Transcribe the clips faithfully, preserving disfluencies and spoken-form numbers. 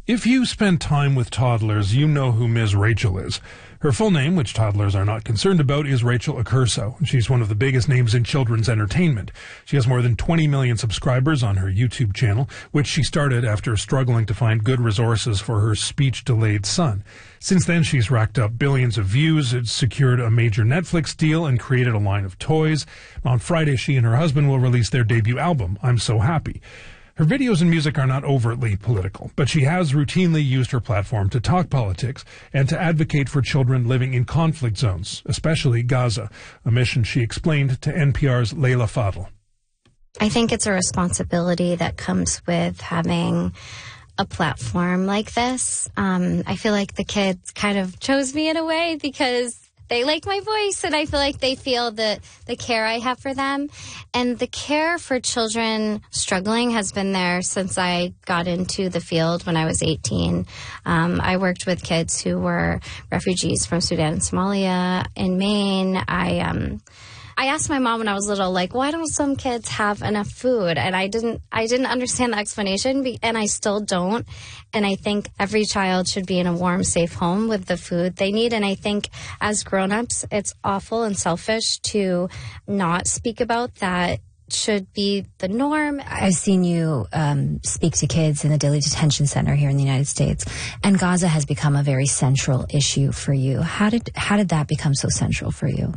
If you spend time with toddlers, you know who Miz Rachel is. Her full name, which toddlers are not concerned about, is Rachel Accurso. She's one of the biggest names in children's entertainment. She has more than twenty million subscribers on her YouTube channel, which she started after struggling to find good resources for her speech-delayed son. Since then, she's racked up billions of views, secured a major Netflix deal, and created a line of toys. On Friday, she and her husband will release their debut album, I'm So Happy. Her videos and music are not overtly political, but she has routinely used her platform to talk politics and to advocate for children living in conflict zones, especially Gaza, a mission she explained to N P R's Leila Fadel. I think it's a responsibility that comes with having a platform like this. Um, I feel like the kids kind of chose me in a way because they like my voice, and I feel like they feel the, the care I have for them. And the care for children struggling has been there since I got into the field when I was eighteen. Um, I worked with kids who were refugees from Sudan and Somalia in Maine. I um, I asked my mom when I was little, like, why don't some kids have enough food? And I didn't I didn't understand the explanation, and I still don't. And I think every child should be in a warm, safe home with the food they need. And I think as grown-ups, it's awful and selfish to not speak about that. Should be the norm. I've seen you um, speak to kids in the Dilley Detention Center here in the United States, and Gaza has become a very central issue for you. How did how did that become so central for you?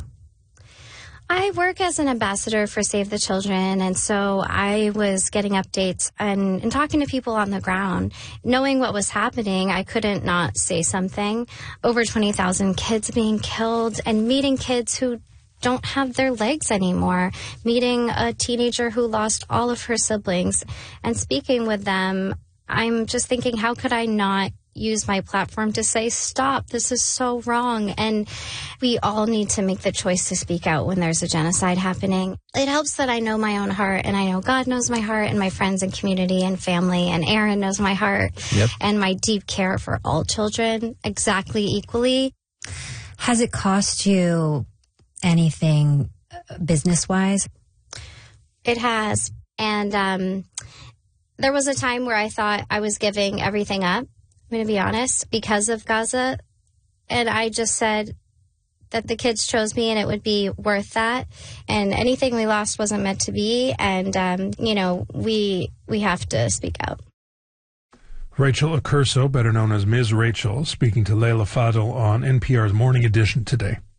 I work as an ambassador for Save the Children, and so I was getting updates and, and talking to people on the ground. Knowing what was happening, I couldn't not say something. Over twenty thousand kids being killed, and meeting kids who don't have their legs anymore, meeting a teenager who lost all of her siblings, and speaking with them. I'm just thinking, how could I not use my platform to say, stop, this is so wrong. And we all need to make the choice to speak out when there's a genocide happening. It helps that I know my own heart, and I know God knows my heart, and my friends and community and family, and Aaron knows my heart, yep. And my deep care for all children exactly equally. Has it cost you anything business-wise? It has. And um, there was a time where I thought I was giving everything up, I'm going to be honest, because of Gaza. And I just said that the kids chose me and it would be worth that. And anything we lost wasn't meant to be. And, um, you know, we we have to speak out. Rachel Accurso, better known as Miz Rachel, speaking to Leila Fadel on N P R's Morning Edition today.